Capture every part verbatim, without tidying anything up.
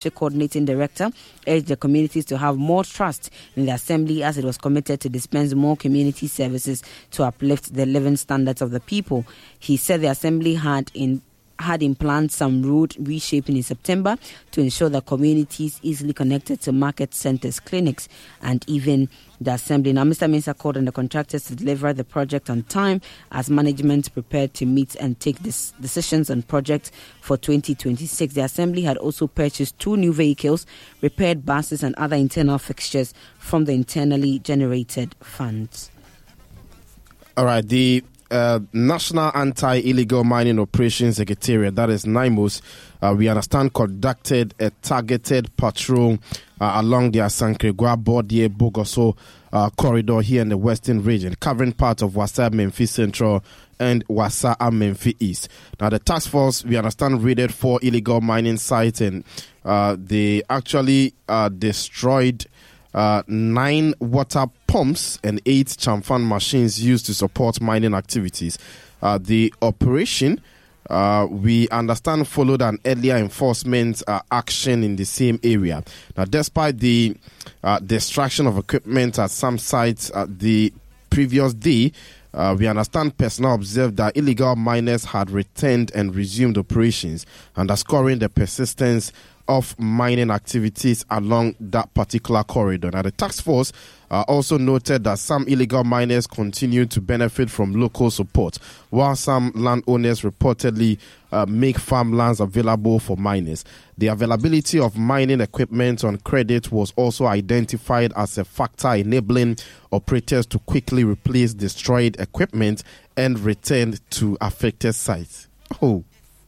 District Coordinating Director urged the communities to have more trust in the Assembly as it was committed to dispense more community services to uplift the living standards of the people. He said the Assembly had in had in plan some road reshaping in September to ensure that communities easily connected to market centres, clinics, and even the Assembly. Now, Mister Mensah called on the contractors to deliver the project on time as management prepared to meet and take this decisions on projects for twenty twenty-six. The Assembly had also purchased two new vehicles, repaired buses and other internal fixtures from the internally generated funds. All right, the Uh, National Anti-Illegal Mining Operations Secretariat, that is NIMOS, uh, we understand conducted a targeted patrol uh, along the Asankregua Bordie Bogoso uh, corridor here in the Western region, covering part of Wassa Memphis Central and Wassa Memphis East. Now, the task force, we understand, raided four illegal mining sites, and uh, they actually uh, destroyed Uh, nine water pumps and eight chamfan machines used to support mining activities. Uh, the operation, uh, we understand, followed an earlier enforcement uh, action in the same area. Now, despite the uh, destruction of equipment at some sites uh, the previous day, Uh, we understand personnel observed that illegal miners had returned and resumed operations, underscoring the persistence of mining activities along that particular corridor. Now, the task force uh, also noted that some illegal miners continue to benefit from local support, while some landowners reportedly uh, make farmlands available for miners. The availability of mining equipment on credit was also identified as a factor enabling operators to quickly replace destroyed equipment and return to affected sites. Oh.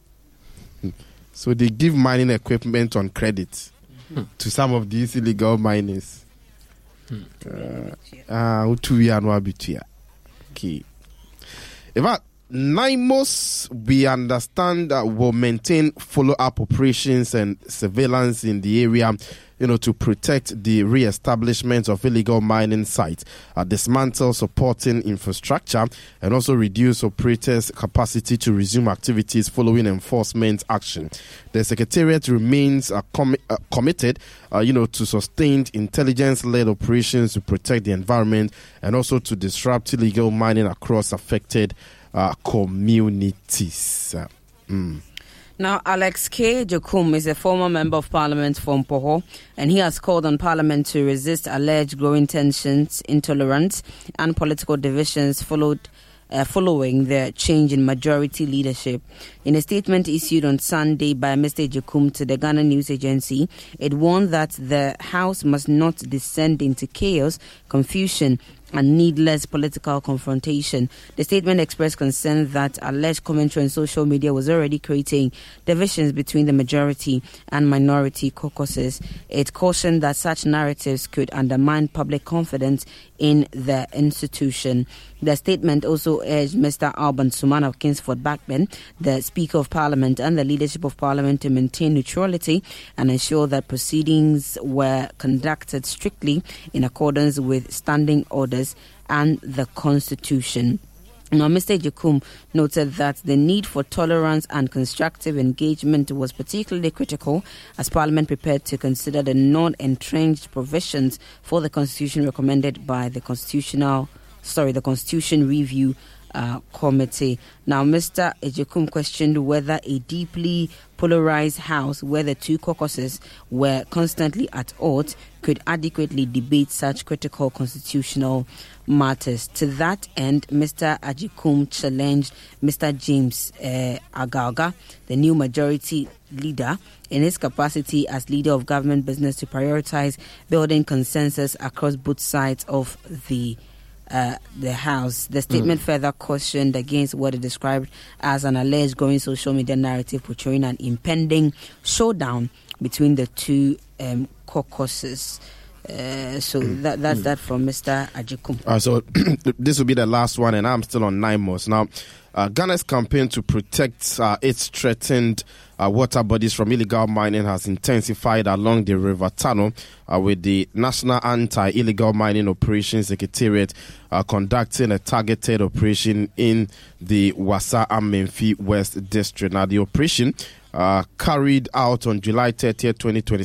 So they give mining equipment on credit hmm. to some of these illegal miners. Ah, okay. In fact, NIMOS, we understand that will maintain follow-up operations and surveillance in the area, you know, to protect the re-establishment of illegal mining sites, uh, dismantle supporting infrastructure, and also reduce operators' capacity to resume activities following enforcement action. The Secretariat remains uh, com- uh, committed, uh, you know, to sustained intelligence-led operations to protect the environment and also to disrupt illegal mining across affected uh, communities. Uh, mm. Now, Alex K. Jokum is a former member of parliament from Poho, and he has called on parliament to resist alleged growing tensions, intolerance, and political divisions followed uh, following the change in majority leadership. In a statement issued on Sunday by Mister Jokum to the Ghana News Agency, it warned that the House must not descend into chaos, confusion, and needless political confrontation. The statement expressed concern that alleged commentary on social media was already creating divisions between the majority and minority caucuses. It cautioned that such narratives could undermine public confidence in the institution. The statement also urged Mister Alban Suman of Kingsford Backben, the Speaker of Parliament, and the leadership of Parliament to maintain neutrality and ensure that proceedings were conducted strictly in accordance with standing orders and the Constitution. Now, Mister Jokum noted that the need for tolerance and constructive engagement was particularly critical as Parliament prepared to consider the non-entrenched provisions for the Constitution recommended by the Constitutional, sorry, the Constitution Review Uh, committee. Now, Mister Ejekum questioned whether a deeply polarized House where the two caucuses were constantly at odds could adequately debate such critical constitutional matters. To that end, Mister Ejekum challenged Mister James uh, Agalga, the new majority leader, in his capacity as leader of government business to prioritize building consensus across both sides of the Uh, the House. The statement mm. further cautioned against what it described as an alleged growing social media narrative portraying an impending showdown between the two um, caucuses. Uh, so mm. that that's mm. that from Mister Ajikum. Uh, so this will be the last one, and I'm still on NIMOS. Now, uh, Ghana's campaign to protect uh, its threatened uh, water bodies from illegal mining has intensified along the River Tunnel, uh, with the National Anti-Illegal Mining Operations Secretariat uh, conducting a targeted operation in the Wassa Memphis West District. Now, the operation uh, carried out on July thirtieth, twenty twenty-six.